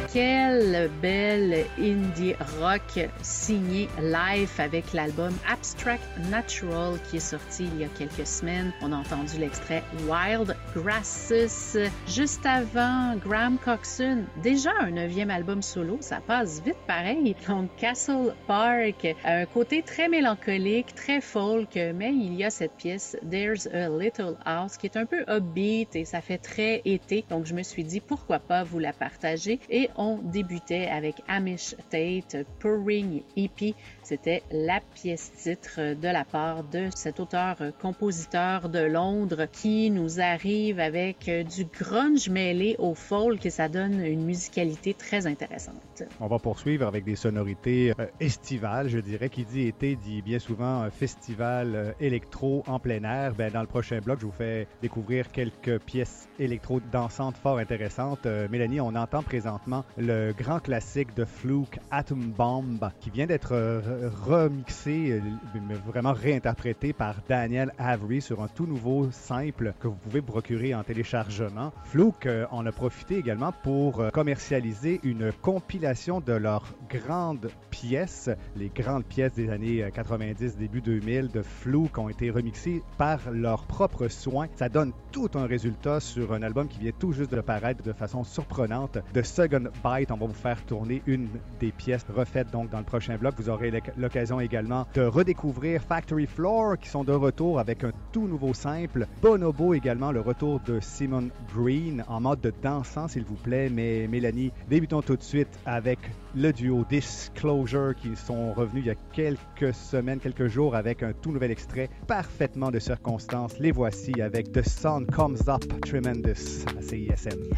quelle belle indie rock signée live avec l'album Abstract Natural qui est sorti il y a quelques semaines. On a entendu l'extrait Wild Grasses. Juste avant, Graham Coxon, déjà un 9e album solo, ça passe vite pareil. Donc Castle Park, un côté très mélancolique, très folk, mais il y a cette pièce There's a Little House qui est un peu upbeat et ça fait très été. Donc je me suis dit pourquoi pas vous la partager. Et on débutait avec Amish Tate, Purring Hippie. C'était la pièce titre de la part de cet auteur-compositeur de Londres qui nous arrive avec du grunge mêlé au folk et ça donne une musicalité très intéressante. On va poursuivre avec des sonorités estivales, je dirais. Qui dit été dit bien souvent un festival électro en plein air. Ben, dans le prochain bloc, je vous fais découvrir quelques pièces électro dansantes fort intéressantes. Mélanie, on entend présentement le grand classique de Fluke, Atom Bomb, qui vient d'être remixé, mais vraiment réinterprété par Daniel Avery sur un tout nouveau simple que vous pouvez procurer en téléchargement. Fluke en a profité également pour commercialiser une compilation de leurs grandes pièces. Les grandes pièces des années 90, début 2000 de Fluke ont été remixées par leurs propres soins. Ça donne tout un résultat sur un album qui vient tout juste de paraître de façon surprenante. The Second Bite, on va vous faire tourner une des pièces refaites donc dans le prochain bloc. Vous aurez l'occasion également de redécouvrir Factory Floor qui sont de retour avec un tout nouveau simple. Bonobo également, le retour de Simon Green en mode de dansant s'il vous plaît. Mais Mélanie, débutons tout de suite avec le duo Disclosure qui sont revenus il y a quelques semaines, quelques jours avec un tout nouvel extrait parfaitement de circonstance. Les voici avec The Sun Comes Up Tremendous à CISM.